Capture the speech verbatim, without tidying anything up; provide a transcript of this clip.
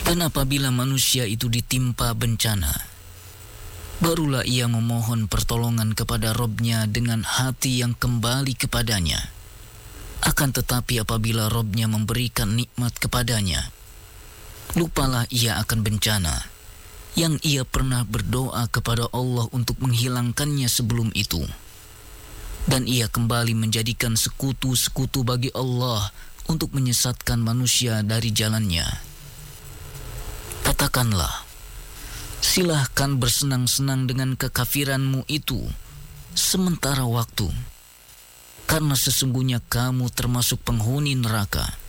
Dan apabila manusia itu ditimpa bencana, barulah ia memohon pertolongan kepada Robnya dengan hati yang kembali kepadanya. Akan tetapi apabila Robnya memberikan nikmat kepadanya, lupalah ia akan bencana yang ia pernah berdoa kepada Allah untuk menghilangkannya sebelum itu. Dan ia kembali menjadikan sekutu-sekutu bagi Allah untuk menyesatkan manusia dari jalannya. Katakanlah, silahkan bersenang-senang dengan kekafiranmu itu sementara waktu, karena sesungguhnya kamu termasuk penghuni neraka.